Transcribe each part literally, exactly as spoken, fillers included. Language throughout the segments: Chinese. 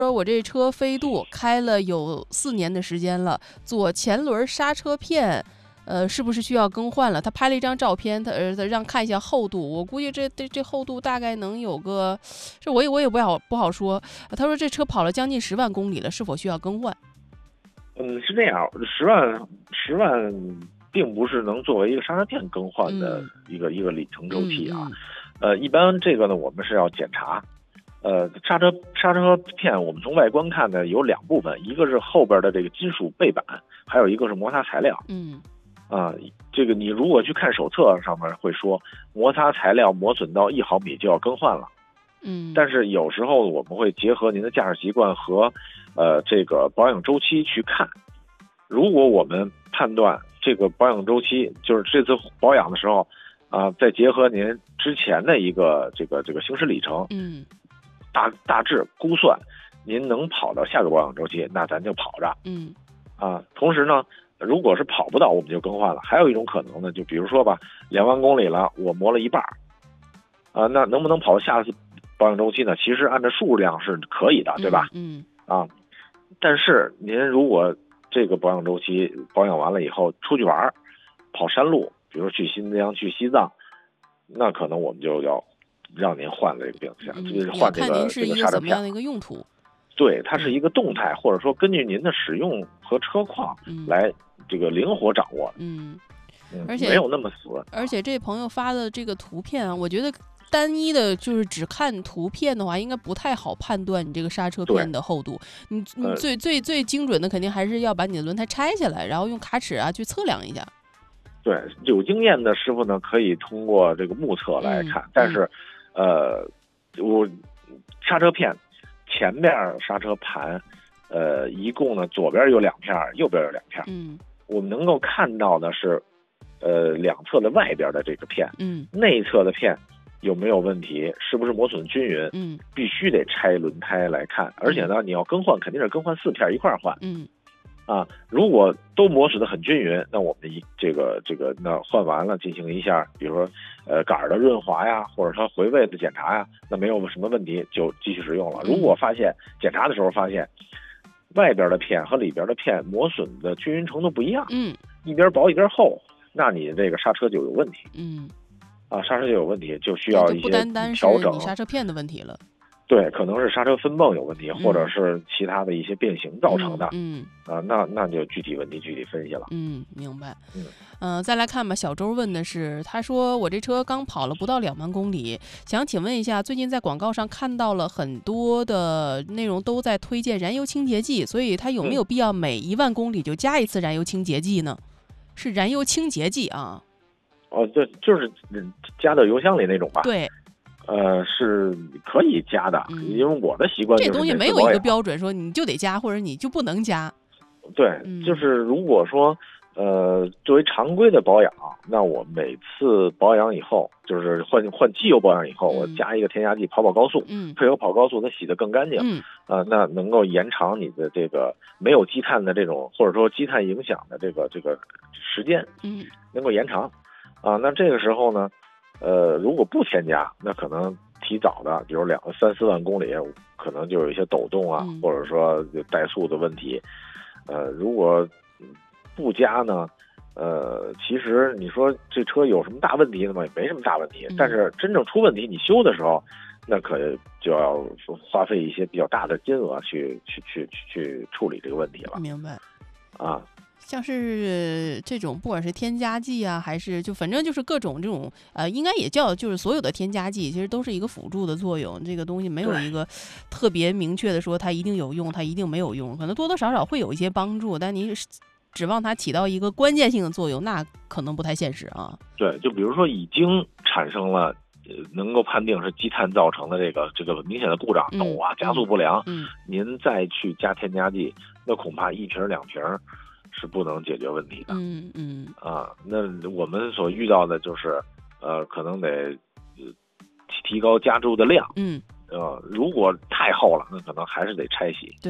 说我这车飞度开了有四年的时间了，左前轮刹车片，呃，是不是需要更换了？他拍了一张照片，他呃，他让看一下厚度，我估计这这这厚度大概能有个，这我也我也不好不好说。他说这车跑了将近十万公里了，是否需要更换？ 嗯，是这样，十万十万并不是能作为一个刹车片更换的一个、嗯、一个里程周期啊。嗯嗯、呃，一般这个呢，我们是要检查。呃，刹车刹车片，我们从外观看呢有两部分，一个是后边的这个金属背板，还有一个是摩擦材料。 嗯， 啊，这个你如果去看手册上面会说，摩擦材料磨损到一毫米就要更换了。 嗯， 但是有时候我们会结合您的驾驶习惯和呃这个保养周期去看。如果我们判断这个保养周期，就是这次保养的时候啊、呃，再结合您之前的一个这个这个行驶里程， 嗯。 大大致估算，您能跑到下个保养周期，那咱就跑着。 嗯， 啊，同时呢，如果是跑不到，我们就更换了。还有一种可能呢，就比如说吧，两万公里了，我磨了一半，啊，那能不能跑到下次保养周期呢？其实按照数量是可以的，对吧？ 嗯， 嗯啊，但是您如果这个保养周期保养完了以后出去玩，跑山路，比如去新疆、去西藏，那可能我们就要让您换了这个变速箱，就是换这个这个刹车片。 怎么样的一个用途？ 对，它是一个动态，或者说根据您的使用和车况来这个灵活掌握。 嗯， 嗯而且没有那么死。 而且这朋友发的这个图片啊，我觉得单一的就是只看图片的话，应该不太好判断你这个刹车片的厚度。你你最、呃、最最精准的肯定还是要把你的轮胎拆下来，然后用卡尺啊去测量一下。 对，有经验的师傅呢，可以通过这个目测来看， 嗯、 但是，呃，我刹车片前面刹车盘，呃，一共呢左边有两片，右边有两片。 嗯， 我们能够看到的是，呃，两侧的外边的这个片， 嗯， 内侧的片有没有问题，是不是磨损均匀？ 嗯， 必须得拆轮胎来看，而且呢，你要更换，肯定是更换四片一块换。 嗯。 啊，如果都磨损的很均匀，那我们一这个这个那换完了进行一下，比如说呃杆的润滑呀，或者说回位的检查呀，那没有什么问题就继续使用了。如果发现检查的时候发现外边的片和里边的片磨损的均匀程度不一样， 嗯， 一边薄一边厚，那你这个刹车就有问题。 嗯， 啊，刹车就有问题，就需要一些不单单是你刹车片的问题了。 对，可能是刹车分泵有问题，或者是其他的一些变形造成的。 嗯， 嗯啊，那那就具体问题具体分析了。 嗯，明白。 嗯， 呃，再来看吧。小周问的是，他说我这车刚跑了不到两万公里，想请问一下，最近在广告上看到了很多的内容都在推荐燃油清洁剂，所以它有没有必要每一万公里就加一次燃油清洁剂呢？是燃油清洁剂啊？ 哦，对，就是加到油箱里那种吧。 对。 呃，是可以加的， 嗯、 因为我的习惯就是这东西没有一个标准说你就得加或者你就不能加。 对， 嗯、 就是如果说呃作为常规的保养，那我每次保养以后，就是换换机油保养以后， 嗯、 我加一个添加剂跑跑高速， 嗯， 配合跑高速它洗得更干净， 嗯， 啊、呃，那能够延长你的这个没有积碳的这种或者说积碳影响的这个这个时间， 嗯， 能够延长，啊，那这个时候呢。呃，如果不添加，那可能提早的，比如两三四万公里，可能就有一些抖动啊， 嗯、 或者说怠速的问题。呃，如果不加呢，呃，其实你说这车有什么大问题的吗？也没什么大问题。 嗯、 但是真正出问题，你修的时候，那可就要花费一些比较大的金额去去去去去处理这个问题了。 明白。 啊。 像是这种不管是添加剂啊，还是就反正就是各种这种呃，应该也叫就是所有的添加剂，其实都是一个辅助的作用。这个东西没有一个特别明确的说它一定有用，它一定没有用，可能多多少少会有一些帮助，但你指望它起到一个关键性的作用，那可能不太现实啊。 对，就比如说已经产生了。呃，能够判定是积碳造成的这个这个明显的故障，抖啊，加速不良， 嗯， 您再去加添加剂，那恐怕一瓶两瓶是不能解决问题的。 嗯嗯啊，那我们所遇到的就是，呃，可能得呃提高加注的量。 嗯， 呃，如果太厚了，那可能还是得拆洗。 对。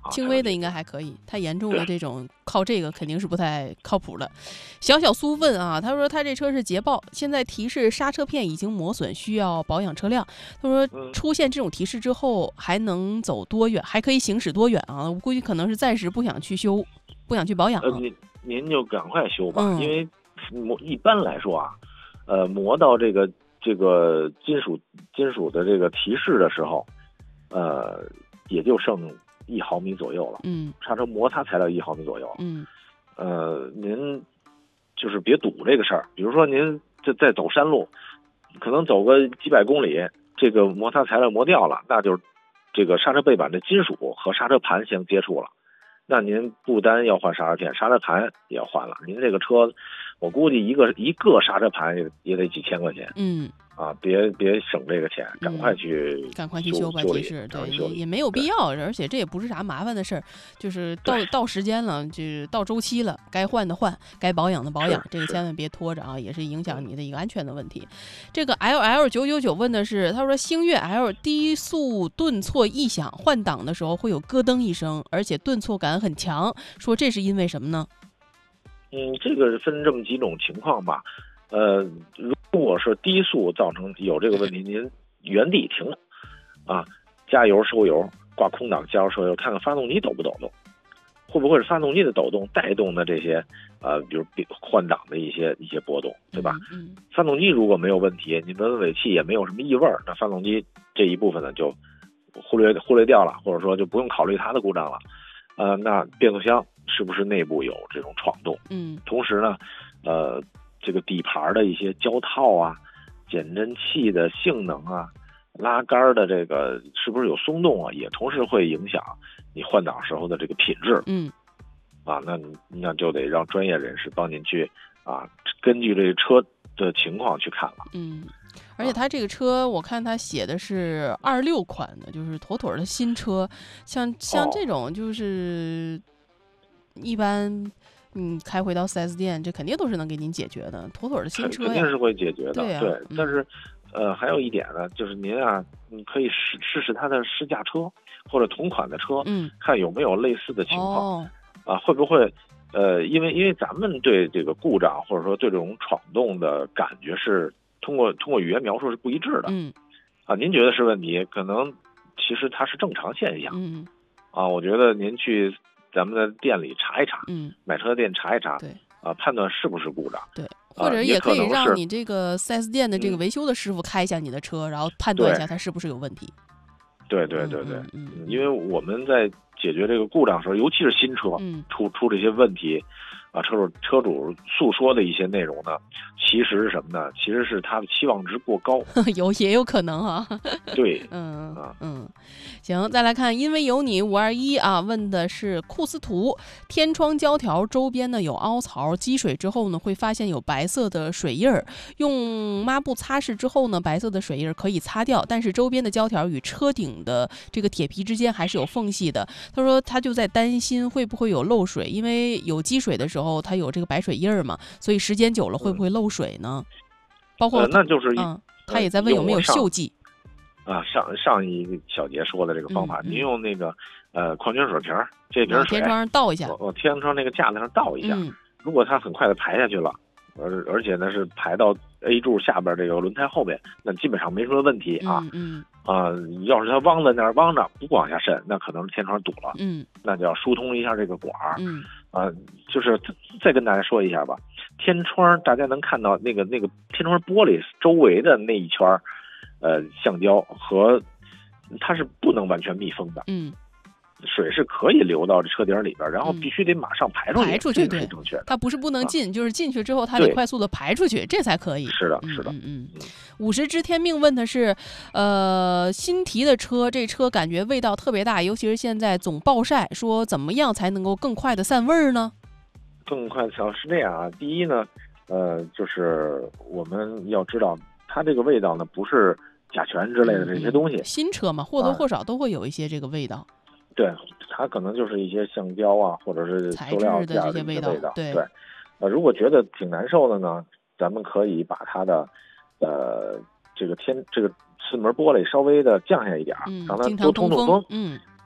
轻微的应该还可以，太严重的这种靠这个肯定是不太靠谱的。小小苏问啊，他说他这车是捷豹，现在提示刹车片已经磨损，需要保养车辆。他说出现这种提示之后还能走多远，还可以行驶多远啊？我估计可能是暂时不想去修，不想去保养。 呃，您您就赶快修吧， 嗯、 因为磨一般来说啊，呃，磨到这个这个金属金属的这个提示的时候，呃，也就剩一毫米左右了。 嗯， 刹车摩擦才到一毫米左右。 嗯， 呃，您就是别赌这个事儿。比如说您这在走山路，可能走个几百公里，这个摩擦材料磨掉了，那就是这个刹车背板的金属和刹车盘相接触了。那您不单要换刹车片，刹车盘也要换了。您这个车，我估计一个一个刹车盘也也得几千块钱。 嗯。 啊，别别省这个钱，赶快去、 嗯、赶快去修吧，其实对也也没有必要，而且这也不是啥麻烦的事儿，就是到到时间了，就是到周期了，该换的换，该保养的保养，这个千万别拖着啊，也是影响你的一个安全的问题。这个 L L 九九九问的是，他说星越 L 低速顿挫异响，换挡的时候会有咯噔一声，而且顿挫感很强，说这是因为什么呢？ 嗯，这个分这么几种情况吧。呃，如果是低速造成有这个问题，您原地停了啊，加油收油，挂空挡加油收油，看看发动机抖不抖动，会不会是发动机的抖动带动的这些呃，比如换挡的一些一些波动，对吧？ 嗯嗯、 发动机如果没有问题，你的尾气也没有什么异味，那发动机这一部分呢就忽略忽略掉了，或者说就不用考虑它的故障了。呃，那变速箱是不是内部有这种闯动？ 嗯， 同时呢，呃。这个底盘的一些胶套啊、减震器的性能啊、拉杆的这个是不是有松动啊，也同时会影响你换挡时候的这个品质。 嗯， 啊，那那就得让专业人士帮您去啊，根据这个车的情况去看了。 嗯，而且他这个车，我看他写的是二六款的，就是妥妥的新车，像像这种就是一般。嗯，开回到 四 S 店，这肯定都是能给您解决的，妥妥的新车呀， 肯定是会解决的。 对、啊、 对、 嗯， 但是，呃，还有一点呢，就是您啊，你可以试试试他的试驾车或者同款的车， 嗯， 看有没有类似的情况、 哦、 啊，会不会，呃，因为因为咱们对这个故障或者说对这种闯动的感觉是通过通过语言描述是不一致的。 嗯， 啊，您觉得是问题，可能其实它是正常现象。 嗯， 啊，我觉得您去咱们的店里查一查， 嗯， 买车店查一查， 对， 啊，判断是不是故障， 对，或者也可以让你这个 四 S 店的这个维修的师傅开一下你的车，嗯、然后判断一下它是不是有问题。 对对对对， 嗯嗯嗯、 因为我们在解决这个故障的时候，尤其是新车， 嗯， 出出这些问题，啊，车主车主诉说的一些内容呢，其实是什么呢？其实是他的期望值过高， 有也有可能啊。 对， 嗯啊嗯，行，再来看，因为有你五二一啊，问的是库斯图天窗胶条周边呢有凹槽，积水之后呢会发现有白色的水印儿，用抹布擦拭之后呢，白色的水印儿可以擦掉，但是周边的胶条与车顶的这个铁皮之间还是有缝隙的。他说他就在担心会不会有漏水，因为有积水的时候它有这个白水印儿嘛，所以时间久了会不会漏水呢？嗯、包括、 呃、那就是嗯，他也在问有没有锈迹。 啊，上上一小节说的这个方法， 嗯嗯、 您用那个呃矿泉水瓶儿，这瓶水天窗上倒一下， 我天窗那个架子上倒一下， 嗯、 如果它很快的排下去了，而而且呢是排到 A 柱下边这个轮胎后面，那基本上没什么问题啊。 嗯嗯啊、呃，要是它汪在那儿汪着不往下渗，那可能是天窗堵了， 嗯， 那就要疏通一下这个管儿， 嗯啊、呃，就是再跟大家说一下吧，天窗大家能看到那个那个天窗玻璃周围的那一圈儿。呃，橡胶和它是不能完全密封的， 嗯， 水是可以流到车顶里边，然后必须得马上排出去， 排出去， 这是正确的。 它不是不能进，啊、就是进去之后它得快速的排出去，这才可以。 是的，是的。 嗯嗯嗯。五十知天命问的是，呃，新提的车，这车感觉味道特别大，尤其是现在总暴晒，说怎么样才能够更快的散味儿呢？ 更快的是这样啊，第一呢，呃，就是我们要知道，它这个味道呢不是甲醛之类的这些东西， 嗯、新车嘛，或多或少都会有一些这个味道。啊、 对，它可能就是一些橡胶啊，或者是塑料的这些味道。 对对，呃，如果觉得挺难受的呢，咱们可以把它的呃这个天这个四门玻璃稍微的降下一点， 嗯、 让它多通通风。 嗯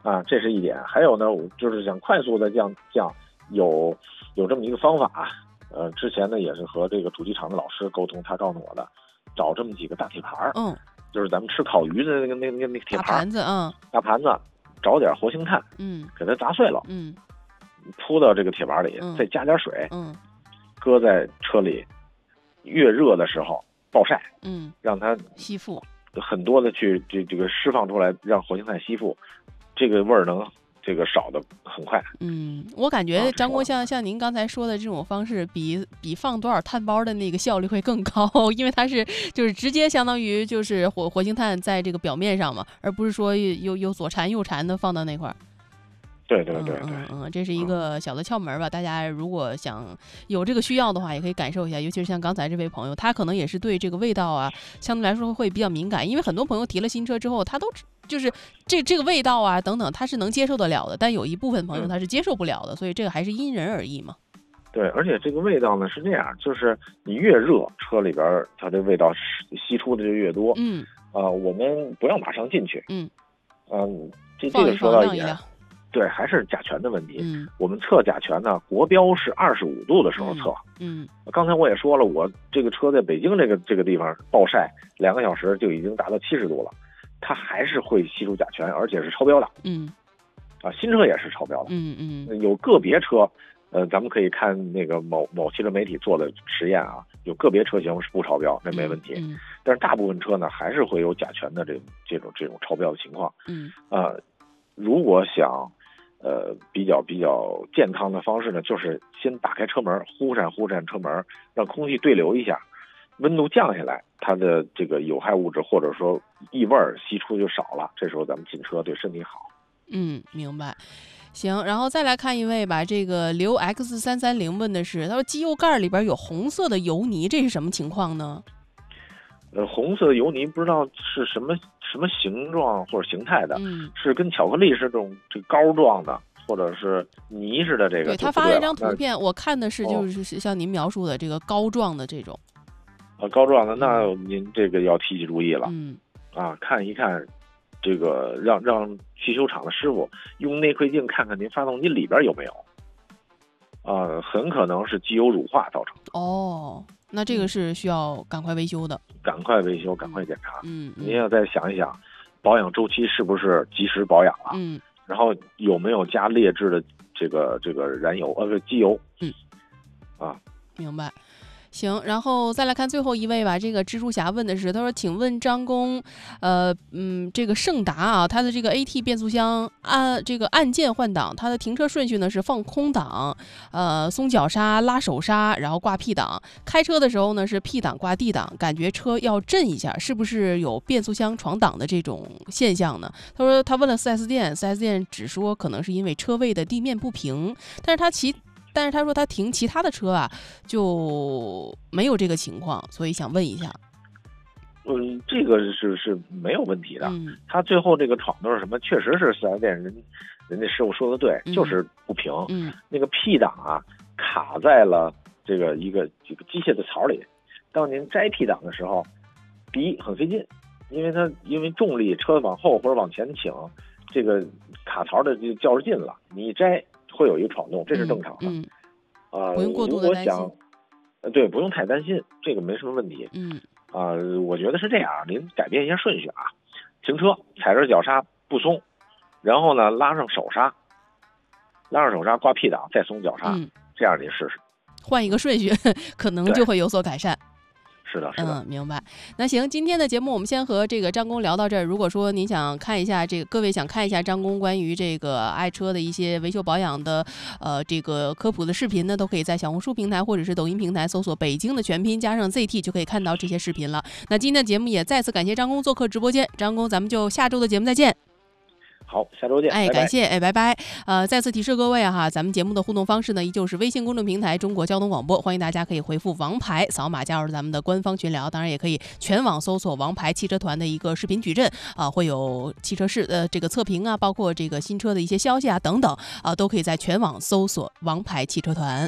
啊，这是一点。还有呢，我就是想快速的降降，有有这么一个方法，呃，之前呢也是和这个主机厂的老师沟通，他告诉我的，找这么几个大铁盘， 嗯， 就是咱们吃烤鱼的那个那个那个铁盘， 大盘子，嗯， 大盘子，找点活性炭， 嗯， 给它砸碎了， 嗯， 铺到这个铁盘里， 嗯、 再加点水， 嗯， 搁在车里，越热的时候暴晒， 嗯， 让它吸附。 很多的去这这个释放出来，让活性炭吸附，这个味儿能这个少的很快。 嗯，我感觉张工像、啊、像您刚才说的这种方式比，比比放多少炭包的那个效率会更高，因为它是就是直接相当于就是活活性炭在这个表面上嘛，而不是说有有左缠右缠的放到那块儿。 对对对对， 嗯嗯，这是一个小的窍门吧。大家如果想有这个需要的话，也可以感受一下。尤其是像刚才这位朋友，他可能也是对这个味道啊，相对来说会比较敏感。因为很多朋友提了新车之后，他都就是这这个味道啊等等，他是能接受得了的。但有一部分朋友他是接受不了的，嗯、所以这个还是因人而异嘛。 对，而且这个味道呢是这样，就是你越热，车里边它的味道吸出的就越多。 嗯。 啊、呃，我们不要马上进去。 嗯。 嗯、呃，这这个说到一点。对，还是甲醛的问题。 嗯， 我们测甲醛呢，国标是二十五度的时候测。 嗯， 嗯刚才我也说了，我这个车在北京这个这个地方暴晒两个小时就已经达到七十度了，它还是会吸出甲醛，而且是超标的。 嗯， 啊，新车也是超标的。 嗯嗯， 有个别车，呃，咱们可以看那个某某汽车媒体做的实验啊，有个别车型是不超标，那没问题。 嗯， 但是大部分车呢，还是会有甲醛的这种这种这种超标的情况。 嗯， 啊、呃，如果想呃，比较比较健康的方式呢，就是先打开车门，呼扇呼扇车门，让空气对流一下，温度降下来，它的这个有害物质或者说异味吸出就少了。这时候咱们进车对身体好。 嗯，明白。行，然后再来看一位吧，这个刘 X 三三零问的是，他说机油盖里边有红色的油泥，这是什么情况呢？ 呃，红色油泥不知道是什么什么形状或者形态的， 嗯， 是跟巧克力是这种这个膏状的，或者是泥似的这个。 对，他发了一张图片，我看的是就是像您描述的这个膏状的这种。 啊，膏状的，那您这个要提起注意了。 嗯， 啊，看一看，这个让让汽修厂的师傅用内窥镜看看您发动机里边有没有。啊，很可能是机油乳化造成的。 哦。那这个是需要赶快维修的， 赶快维修，赶快检查。 嗯，嗯您要再想一想，保养周期是不是及时保养了？ 嗯， 然后有没有加劣质的这个这个燃油呃机油？ 嗯， 啊， 明白。行，然后再来看最后一位吧。这个蜘蛛侠问的是，他说：“请问张工，呃，嗯，这个胜达啊，它的这个 A T 变速箱按这个按键换挡，它的停车顺序呢是放空档，呃，松脚刹、拉手刹，然后挂 P 档。开车的时候呢是 P 档挂 D 档，感觉车要震一下，是不是有变速箱闯档的这种现象呢？”他说他问了 四 S 店， 四 S 店只说可能是因为车位的地面不平，但是他其但是他说他停其他的车啊就没有这个情况，所以想问一下。 嗯，这个是是没有问题的。 嗯， 他最后这个闯都是什么？确实是四 S 店人人家师傅说的对， 嗯、 就是不平。 嗯， 那个 P 档啊卡在了这个一个这个机械的槽里。当您摘 P 档的时候，第一很费劲，因为它因为重力车往后或者往前倾，这个卡槽的就较着劲了，你一摘会有一个闯动，这是正常的。 嗯， 啊、 嗯呃，不用过度的担心。 呃，对，不用太担心，这个没什么问题。 嗯， 啊、呃，我觉得是这样，您改变一下顺序啊，停车踩着脚刹不松，然后呢拉上手刹，拉上手刹挂 P 档，再松脚刹， 嗯、 这样你试试， 换一个顺序，可能就会有所改善。 是的，是的， 嗯，明白。那行，今天的节目我们先和这个张工聊到这儿。如果说您想看一下这个，各位想看一下张工关于这个爱车的一些维修保养的呃这个科普的视频呢，都可以在小红书平台或者是抖音平台搜索北京的全拼加上 Z T 就可以看到这些视频了。那今天的节目也再次感谢张工做客直播间，张工咱们就下周的节目再见。 好，下周见。 哎， 拜拜感谢，哎，拜拜。呃，再次提示各位啊哈，咱们节目的互动方式呢，依旧是微信公众平台中国交通广播，欢迎大家可以回复王牌，扫码加入咱们的官方群聊，当然也可以全网搜索王牌汽车团的一个视频矩阵啊、呃，会有汽车市呃这个测评啊，包括这个新车的一些消息啊等等啊、呃，都可以在全网搜索王牌汽车团。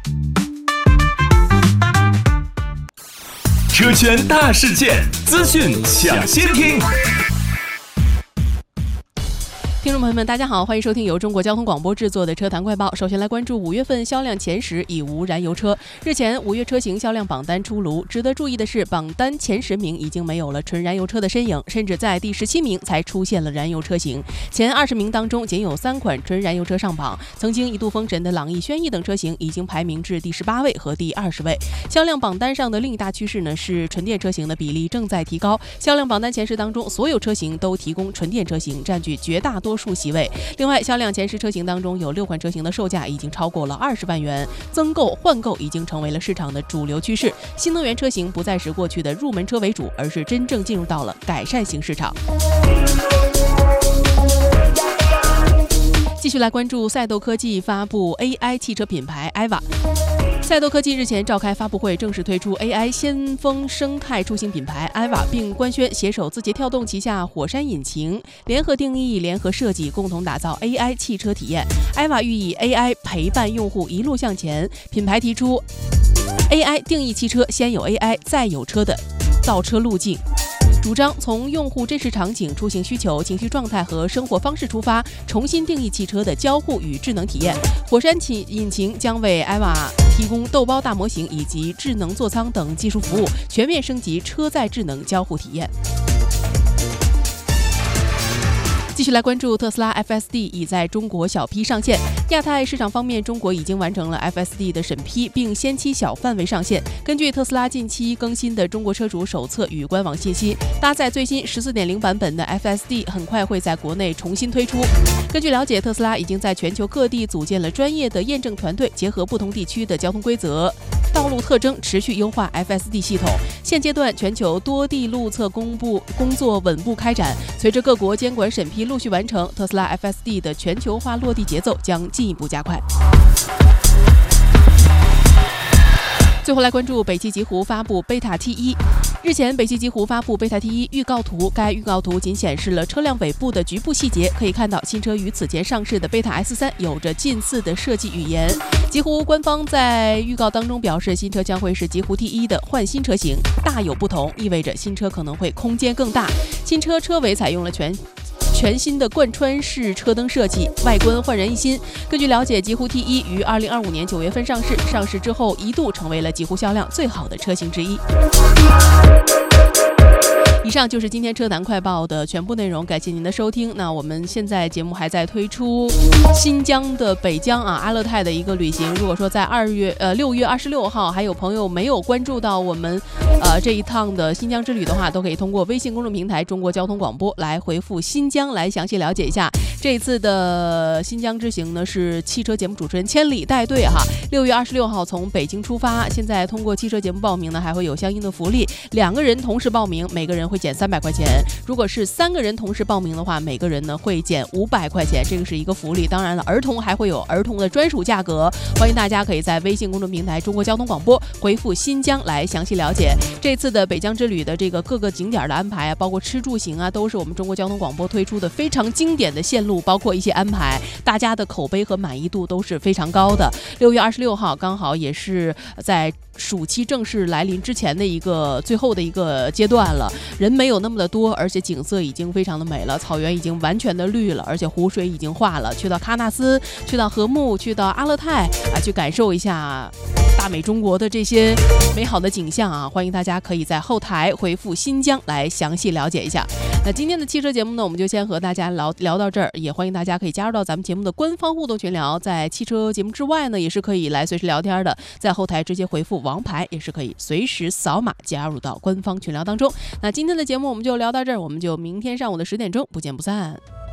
车圈大事件，资讯抢先听。 听众朋友们，大家好，欢迎收听由中国交通广播制作的车坛快报。首先来关注五月份销量前十已无燃油车。日前，五月车型销量榜单出炉。值得注意的是，榜单前十名已经没有了纯燃油车的身影，甚至在第十七名才出现了燃油车型。前二十名当中，仅有三款纯燃油车上榜。曾经一度封神的朗逸、轩逸等车型已经排名至第十八位和第二十位。销量榜单上的另一大趋势呢，是纯电车型的比例正在提高。销量榜单前十当中，所有车型都提供纯电车型，占据绝大多数席位。另外，销量前十车型当中有六款车型的售价已经超过了二十万元，增购换购已经成为了市场的主流趋势。新能源车型不再是过去的入门车为主，而是真正进入到了改善型市场。继续来关注赛斗科技发布 A I 汽车品牌 A I V A。赛斗科技日前召开发布会，正式推出 A I 先锋生态出行品牌 A I V A， 并官宣携手字节跳动旗下火山引擎，联合定义、联合设计，共同打造 A I 汽车体验。A I V A 寓意 A I 陪伴用户一路向前，品牌提出 A I 定义汽车，先有 A I 再有车的造车路径。主张从用户真实场景、出行需求、情绪状态和生活方式出发，重新定义汽车的交互与智能体验。火山引擎将为 A I V A 提供豆包大模型以及智能座舱等技术服务，全面升级车载智能交互体验。继续来关注特斯拉 F S D 已在中国小批上线。亚太市场方面，中国已经完成了 F S D 的审批，并先期小范围上线。根据特斯拉近期更新的中国车主手册与官网信息，搭载最新 十四点零 版本的 F S D 很快会在国内重新推出。根据了解，特斯拉已经在全球各地组建了专业的验证团队，结合不同地区的交通规则、道路特征，持续优化 F S D 系统。现阶段，全球多地路测公布工作稳步开展。随着各国监管审批陆续完成，特斯拉 F S D 的全球化落地节奏将进一步加快。最后来关注北汽极狐发布贝塔 T 一。日前，北汽极狐发布贝塔 T 一预告图，该预告图仅显示了车辆尾部的局部细节，可以看到新车与此前上市的贝塔 S 三有着近似的设计语言。极狐官方在预告当中表示，新车将会是极狐 T 一的换新车型，大有不同，意味着新车可能会空间更大。新车车尾采用了全全新的贯穿式车灯设计，外观焕然一新。根据了解，极狐 T 一于二零二五年九月份上市，上市之后一度成为了极狐销量最好的车型之一。以上就是今天车坛快报的全部内容，感谢您的收听。那我们现在节目还在推出新疆的北疆啊阿勒泰的一个旅行。如果说在二月呃六月二十六号还有朋友没有关注到我们呃这一趟的新疆之旅的话，都可以通过微信公众平台中国交通广播来回复新疆来详细了解一下。这一次的新疆之行呢，是汽车节目主持人千里带队哈。六月二十六号从北京出发，现在通过汽车节目报名呢，还会有相应的福利。两个人同时报名，每个人会减三百块钱；如果是三个人同时报名的话，每个人呢会减五百块钱，这个是一个福利。当然了，儿童还会有儿童的专属价格，欢迎大家可以在微信公众平台中国交通广播回复新疆来详细了解。这次的北疆之旅的这个各个景点的安排啊，包括吃住行啊，都是我们中国交通广播推出的非常经典的线路，包括一些安排，大家的口碑和满意度都是非常高的。六月二十六号刚好也是在暑期正式来临之前的一个最后的一个阶段了，人没有那么的多，而且景色已经非常的美了，草原已经完全的绿了，而且湖水已经化了。去到喀纳斯，去到禾木，去到阿勒泰啊，去感受一下大美中国的这些美好的景象啊！欢迎大家可以在后台回复新疆来详细了解一下。那今天的汽车节目呢，我们就先和大家聊聊到这儿，也欢迎大家可以加入到咱们节目的官方互动群聊，在汽车节目之外呢，也是可以来随时聊天的，在后台直接回复王牌，也是可以随时扫码加入到官方群聊当中。那今天的节目我们就聊到这儿，我们就明天上午的十点钟不见不散。